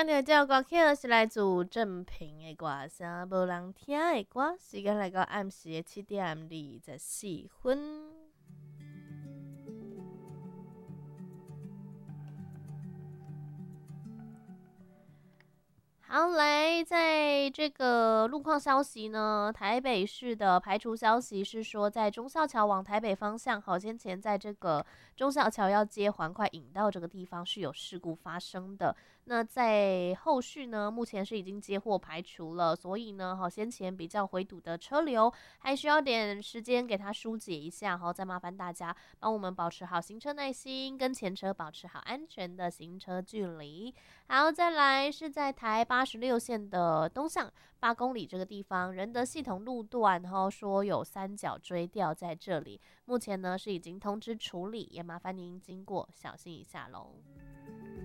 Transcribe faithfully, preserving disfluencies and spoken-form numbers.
听到这首歌曲是来自郑平的歌声，无人听的歌。时间来到暗时的七点二十四分。好，来，在这个路况消息呢，台北市的排除消息是说，在忠孝桥往台北方向，好，先前在这个忠孝桥要接环快引道这个地方是有事故发生的。那在后续呢，目前是已经接获排除了，所以呢，好，先前比较回堵的车流还需要点时间给它疏解一下，好，再麻烦大家帮我们保持好行车耐心，跟前车保持好安全的行车距离。好，再来是在台八十六线的东向八公里这个地方，仁德系统路段，然后说有三角锥掉在这里，目前呢是已经通知处理，也麻烦您经过小心一下喽。